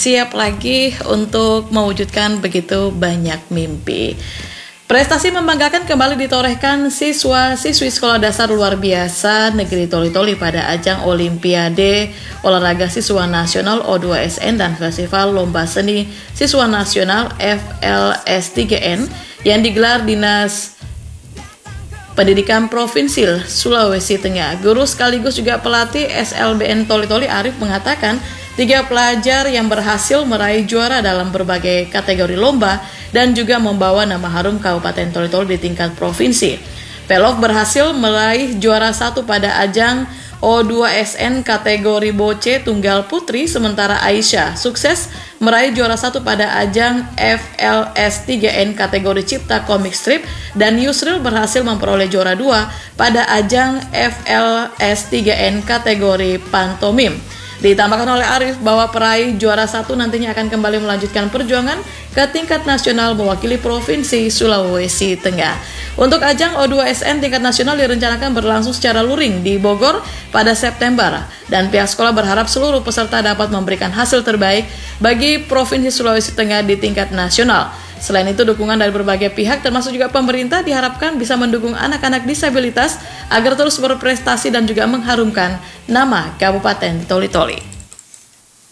siap lagi untuk mewujudkan begitu banyak mimpi. Prestasi membanggakan kembali ditorehkan siswa-siswi sekolah dasar luar biasa negeri Toli-Toli pada ajang Olimpiade Olahraga Siswa Nasional O2SN dan Festival Lomba Seni Siswa Nasional FLS3N yang digelar Dinas Pendidikan Provinsi Sulawesi Tengah. Guru sekaligus juga pelatih SLBN Toli-Toli Arif mengatakan 3 pelajar yang berhasil meraih juara dalam berbagai kategori lomba dan juga membawa nama harum Kabupaten Toli-Toli di tingkat provinsi. Pelov berhasil meraih juara 1 pada ajang O2SN kategori Boce Tunggal Putri, sementara Aisyah sukses meraih juara 1 pada ajang FLS3N kategori Cipta Komik Strip dan Yusril berhasil memperoleh juara 2 pada ajang FLS3N kategori Pantomim. Ditambahkan oleh Arif bahwa peraih juara 1 nantinya akan kembali melanjutkan perjuangan ke tingkat nasional mewakili Provinsi Sulawesi Tengah. Untuk ajang O2SN tingkat nasional direncanakan berlangsung secara luring di Bogor pada September dan pihak sekolah berharap seluruh peserta dapat memberikan hasil terbaik bagi Provinsi Sulawesi Tengah di tingkat nasional. Selain itu, dukungan dari berbagai pihak termasuk juga pemerintah diharapkan bisa mendukung anak-anak disabilitas agar terus berprestasi dan juga mengharumkan nama Kabupaten Toli-Toli.